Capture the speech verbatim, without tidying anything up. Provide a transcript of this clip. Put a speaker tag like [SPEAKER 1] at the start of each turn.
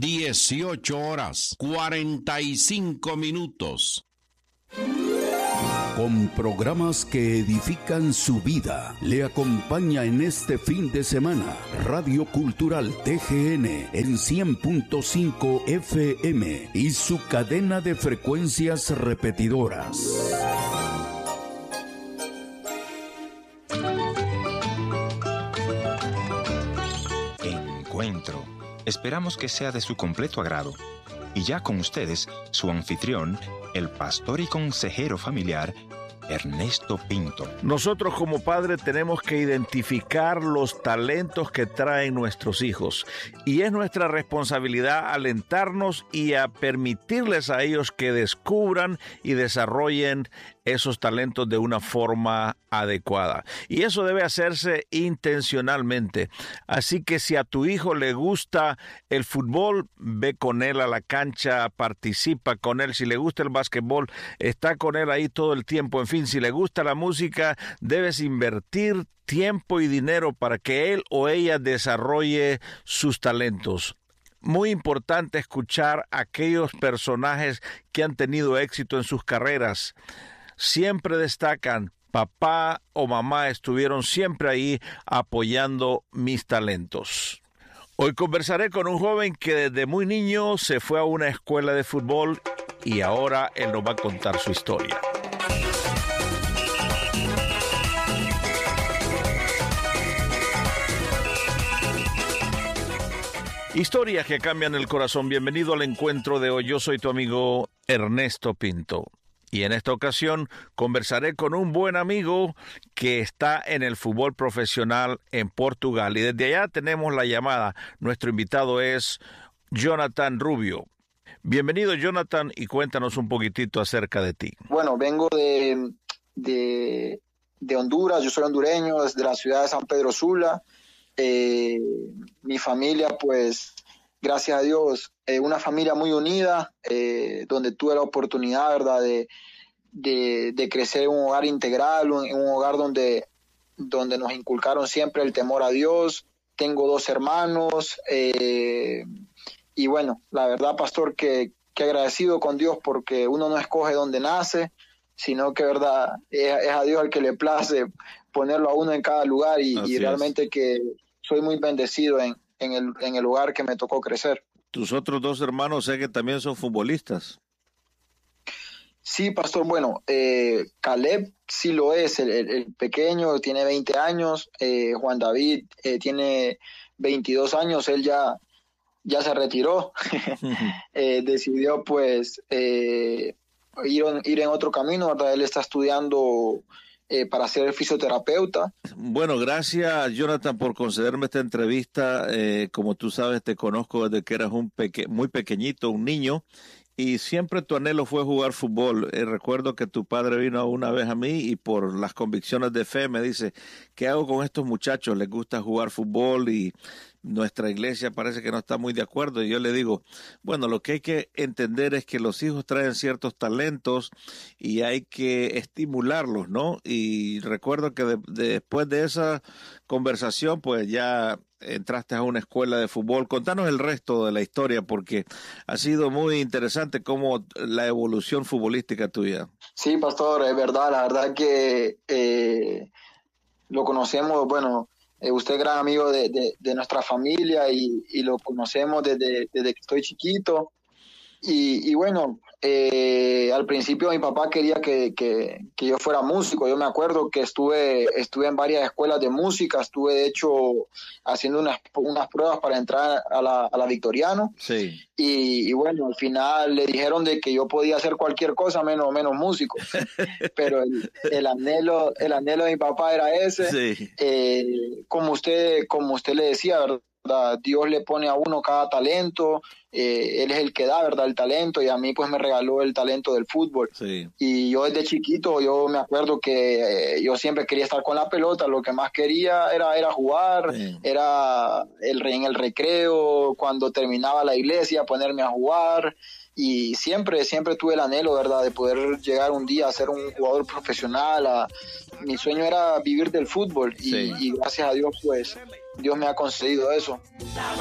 [SPEAKER 1] dieciocho horas, cuarenta y cinco minutos.
[SPEAKER 2] Con programas que edifican su vida, le acompaña en este fin de semana Radio Cultural T G N en cien punto cinco F M y su cadena de frecuencias repetidoras.
[SPEAKER 3] Encuentro. Esperamos que sea de su completo agrado. Y ya con ustedes, su anfitrión, el pastor y consejero familiar, Ernesto Pinto.
[SPEAKER 4] Nosotros como padres tenemos que identificar los talentos que traen nuestros hijos y es nuestra responsabilidad alentarnos y a permitirles a ellos que descubran y desarrollen esos talentos de una forma adecuada. Y eso debe hacerse intencionalmente. Así que si a tu hijo le gusta el fútbol, ve con él a la cancha, participa con él. Si le gusta el básquetbol, está con él ahí todo el tiempo. En fin, si le gusta la música, debes invertir tiempo y dinero para que él o ella desarrolle sus talentos. Muy importante escuchar a aquellos personajes que han tenido éxito en sus carreras. Siempre destacan, papá o mamá estuvieron siempre ahí apoyando mis talentos. Hoy conversaré con un joven que desde muy niño se fue a una escuela de fútbol y ahora él nos va a contar su historia. Historias que cambian el corazón. Bienvenido al encuentro de hoy. Yo soy tu amigo Ernesto Pinto. Y en esta ocasión conversaré con un buen amigo que está en el fútbol profesional en Portugal. Y desde allá tenemos la llamada. Nuestro invitado es Jonathan Rubio. Bienvenido, Jonathan, y cuéntanos un poquitito acerca de ti.
[SPEAKER 5] Bueno, vengo de, de, de Honduras. Yo soy hondureño, desde la ciudad de San Pedro Sula. Eh, mi familia, pues, gracias a Dios, eh, una familia muy unida, eh, donde tuve la oportunidad, ¿verdad?, de, de, de crecer en un hogar integral, un, en un hogar donde, donde nos inculcaron siempre el temor a Dios. Tengo dos hermanos, eh, y bueno, la verdad, pastor, que, que agradecido con Dios, porque uno no escoge dónde nace, sino que, verdad, es, es a Dios el que le place ponerlo a uno en cada lugar, y, y realmente que soy muy bendecido en, en, el, en el lugar que me tocó crecer.
[SPEAKER 4] Tus otros dos hermanos sé que también son futbolistas.
[SPEAKER 5] Sí, pastor, bueno, eh, Caleb sí lo es, el, el, el pequeño tiene veinte años, eh, Juan David eh, tiene veintidós años, él ya, ya se retiró, eh, decidió pues eh, ir, ir en otro camino, ¿verdad? Él está estudiando Eh, para ser fisioterapeuta.
[SPEAKER 4] Bueno, gracias, Jonathan, por concederme esta entrevista. Eh, como tú sabes, te conozco desde que eras un peque- muy pequeñito, un niño, y siempre tu anhelo fue jugar fútbol. Eh, recuerdo que tu padre vino una vez a mí y por las convicciones de fe me dice, ¿qué hago con estos muchachos? Les gusta jugar fútbol y nuestra iglesia parece que no está muy de acuerdo. Y yo le digo, bueno, lo que hay que entender es que los hijos traen ciertos talentos y hay que estimularlos, ¿no? Y recuerdo que de, de, después de esa conversación, pues ya entraste a una escuela de fútbol. Contanos el resto de la historia, porque ha sido muy interesante cómo la evolución futbolística tuya.
[SPEAKER 5] Sí, pastor, es verdad, la verdad que eh, lo conocemos, bueno, eh, usted es gran amigo de, de, de nuestra familia y, y lo conocemos desde, desde que estoy chiquito. Y, y bueno, eh, al principio mi papá quería que, que, que yo fuera músico. Yo me acuerdo que estuve, estuve en varias escuelas de música, estuve de hecho haciendo unas, unas pruebas para entrar a la, a la Victoriano.
[SPEAKER 4] Sí.
[SPEAKER 5] Y, y bueno, al final le dijeron de que yo podía hacer cualquier cosa menos, menos músico. Pero el, el anhelo, el anhelo de mi papá era ese.
[SPEAKER 4] Sí.
[SPEAKER 5] Eh, como usted, como usted le decía, ¿verdad? Dios le pone a uno cada talento, eh, él es el que da, ¿verdad?, el talento, y a mí pues me regaló el talento del fútbol.
[SPEAKER 4] Sí.
[SPEAKER 5] Y yo desde chiquito, yo me acuerdo que eh, yo siempre quería estar con la pelota, lo que más quería era, era jugar, sí. era el, en el recreo, cuando terminaba la iglesia, ponerme a jugar, y siempre, siempre tuve el anhelo, ¿verdad?, de poder llegar un día a ser un jugador profesional. A, mi sueño era vivir del fútbol, y, sí. y gracias a Dios, pues, Dios me ha concedido eso.